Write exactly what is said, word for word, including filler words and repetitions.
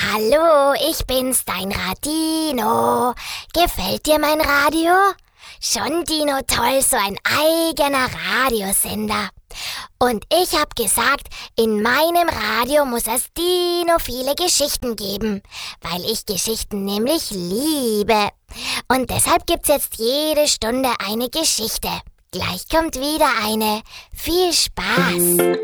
Hallo, ich bin's, dein Radino. Gefällt dir mein Radio? Schon, Dino, toll, so ein eigener Radiosender. Und ich hab gesagt, in meinem Radio muss es Dino viele Geschichten geben, weil ich Geschichten nämlich liebe. Und deshalb gibt's jetzt jede Stunde eine Geschichte. Gleich kommt wieder eine. Viel Spaß!